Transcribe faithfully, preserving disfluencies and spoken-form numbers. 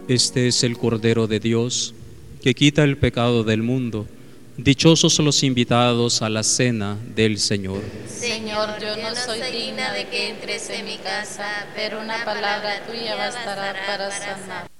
Este es el Cordero de Dios, que quita el pecado del mundo. Dichosos los invitados a la cena del Señor. Señor, yo no soy digna de que entres en mi casa, pero una palabra tuya bastará para sanar.